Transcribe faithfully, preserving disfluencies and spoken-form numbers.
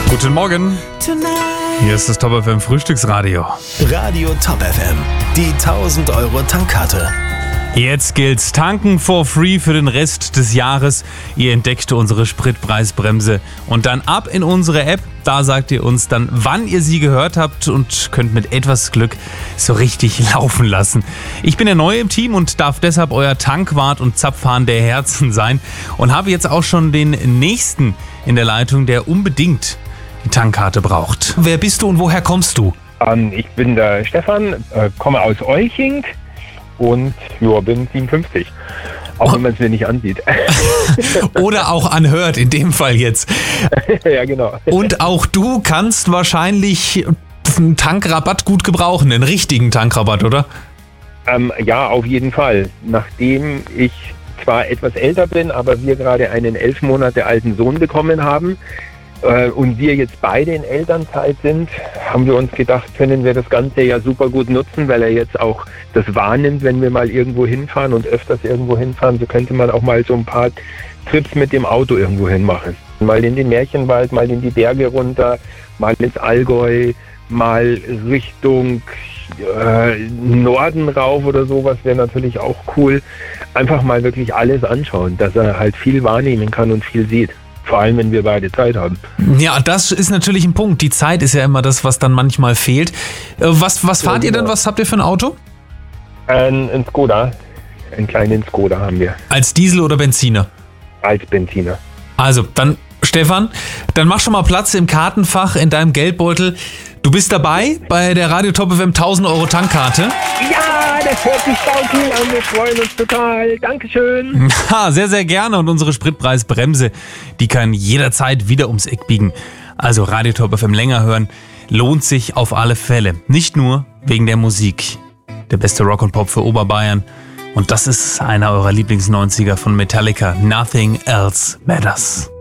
Guten Morgen. Hier ist das Top F M Frühstücksradio. Radio Top F M, die tausend Euro Tankkarte. Jetzt gilt's tanken for free für den Rest des Jahres. Ihr entdeckt unsere Spritpreisbremse und dann ab in unsere App. Da sagt ihr uns dann, wann ihr sie gehört habt und könnt mit etwas Glück so richtig laufen lassen. Ich bin der Neue im Team und darf deshalb euer Tankwart und Zapfhahn der Herzen sein und habe jetzt auch schon den Nächsten in der Leitung, der unbedingt die Tankkarte braucht. Wer bist du und woher kommst du? Ähm, ich bin der Stefan, äh, komme aus Olching und ja, bin siebenundfünfzig. Auch oh. wenn man es mir nicht ansieht. Oder auch anhört, in dem Fall jetzt. Ja, genau. Und auch du kannst wahrscheinlich einen Tankrabatt gut gebrauchen, einen richtigen Tankrabatt, oder? Ähm, ja, auf jeden Fall. Nachdem ich zwar etwas älter bin, aber wir gerade einen elf Monate alten Sohn bekommen haben, und wir jetzt beide in Elternzeit sind, haben wir uns gedacht, können wir das Ganze ja super gut nutzen, weil er jetzt auch das wahrnimmt, wenn wir mal irgendwo hinfahren und öfters irgendwo hinfahren, so könnte man auch mal so ein paar Trips mit dem Auto irgendwo hin machen. Mal in den Märchenwald, mal in die Berge runter, mal ins Allgäu, mal Richtung äh, Norden rauf oder sowas wäre natürlich auch cool. Einfach mal wirklich alles anschauen, dass er halt viel wahrnehmen kann und viel sieht. Vor allem, wenn wir beide Zeit haben. Ja, das ist natürlich ein Punkt. Die Zeit ist ja immer das, was dann manchmal fehlt. Was, was fahrt ja, genau. ihr denn? Was habt ihr für ein Auto? Ein, ein Skoda. Einen kleinen Skoda haben wir. Als Diesel oder Benziner? Als Benziner. Also, dann, Stefan, dann mach schon mal Platz im Kartenfach in deinem Geldbeutel. Du bist dabei bei der Radio Top F M tausend Euro Tankkarte. Ja, das hört sich saucool an. Wir freuen uns total. Dankeschön. Ja, sehr, sehr gerne. Und unsere Spritpreisbremse, die kann jederzeit wieder ums Eck biegen. Also Radio Top F M länger hören, lohnt sich auf alle Fälle. Nicht nur wegen der Musik. Der beste Rock und Pop für Oberbayern. Und das ist einer eurer Lieblings-neunziger von Metallica. Nothing Else Matters.